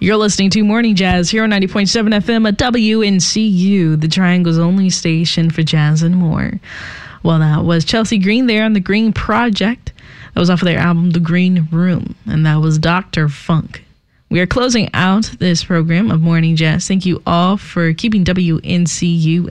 You're listening to Morning Jazz here on 90.7 FM at WNCU, the Triangle's only station for jazz and more. Well, that was Chelsea Green there on the Green Project. That was off of their album, The Green Room, and that was Dr. Funk. We are closing out this program of Morning Jazz. Thank you all for keeping WNCU